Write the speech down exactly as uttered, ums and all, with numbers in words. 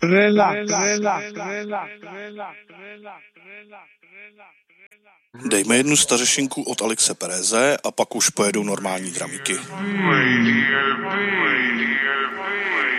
Relax, relax, relax, relax, Dejme jednu stařešinku od Alexe Pereze a pak už pojedou normální dramiky. Radio B.